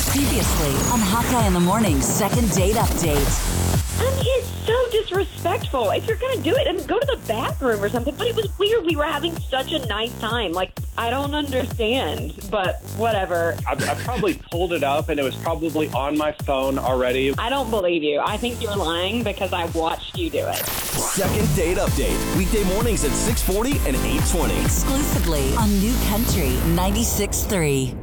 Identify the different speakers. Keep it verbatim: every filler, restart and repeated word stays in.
Speaker 1: Previously on Hawkeye in the Morning's second date update.
Speaker 2: I mean, it's so disrespectful. If you're going to do it, I mean, go to the bathroom or something. But it was weird. We were having such a nice time. Like, I don't understand, but whatever.
Speaker 3: I, I probably pulled it up, and it was probably on my phone already.
Speaker 2: I don't believe you. I think you're lying because I watched you do it.
Speaker 4: Second date update. Weekday mornings at six forty and eight twenty.
Speaker 1: Exclusively on New Country ninety-six point three.